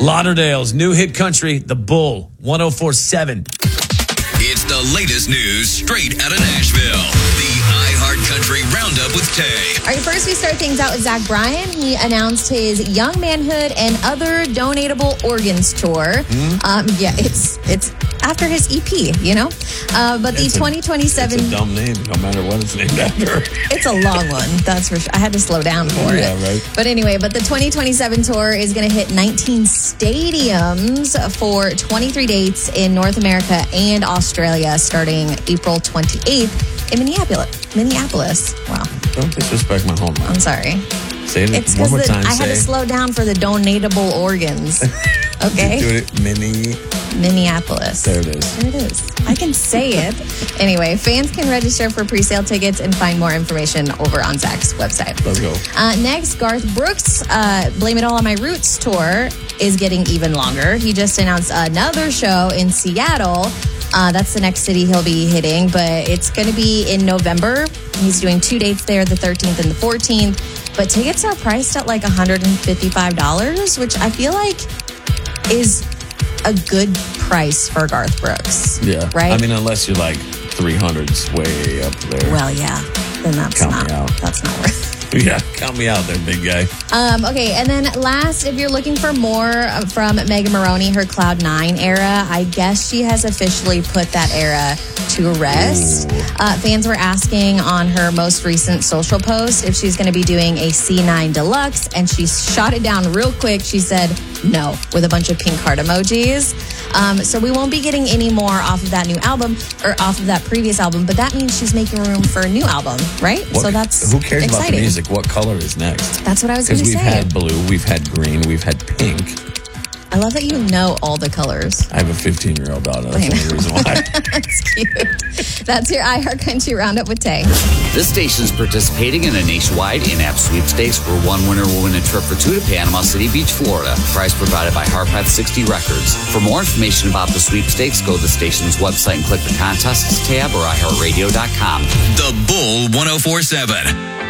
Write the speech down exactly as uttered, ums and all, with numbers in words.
Lauderdale's new hit country, The Bull, one oh four point seven. It's the latest news straight out of Nashville. The iHeart Country Roundup with Tay. All right, first we start things out with Zach Bryan. He announced his Young Manhood and Other Donatable Organs tour. Mm-hmm. Um, yeah, it's it's after his E P, you know? Uh, but it's the twenty twenty-seven... It's a dumb name, no matter what it's named after. It's a long one, that's for sure. I had to slow down for yeah, it. Yeah, right. But anyway, but the twenty twenty-seven tour is going to hit nineteen stadiums for twenty-three dates in North America and Australia starting April twenty-eighth in Minneapolis. Minneapolis. Wow. Don't disrespect my home life. I'm sorry. Say it it's one more time. I say. had to slow down for the donatable organs. Okay? Do it mini. Minneapolis. There it is. There it is. I can say it. Anyway, fans can register for pre-sale tickets and find more information over on Zach's website. Let's go. Uh, next, Garth Brooks' uh, Blame It All on My Roots tour is getting even longer. He just announced another show in Seattle. Uh, that's the next city he'll be hitting, but it's going to be in November. He's doing two dates there, the thirteenth and the fourteenth. But tickets are priced at like one hundred fifty-five dollars, which I feel like is a good price for Garth Brooks. Yeah. Right? I mean, unless you're like three hundreds way up there. Well, yeah. Then that's Count not, me out. that's not worth it. Yeah, count me out there, big guy. Um, okay, and then last, if you're looking for more from Megan Maroney, her Cloud nine era, I guess she has officially put that era to rest. Uh, fans were asking on her most recent social post if she's going to be doing a C nine Deluxe, and she shot it down real quick. She said no, with a bunch of pink heart emojis. Um, so we won't be getting any more off of that new album, or off of that previous album, but that means she's making room for a new album, right? What, so that's who cares exciting. About the music? What color is next? That's what I was going to say. Because we've had blue, we've had green, we've had pink. I love that you know all the colors. I have a fifteen-year-old daughter. That's the only reason why. That's cute. That's your iHeart Country Roundup with Tay. This station is participating in a nationwide in-app sweepstakes where one winner will win a trip for two to Panama City Beach, Florida. Prize provided by Harpath sixty Records. For more information about the sweepstakes, go to the station's website and click the contests tab or i heart radio dot com. The Bull one oh four point seven.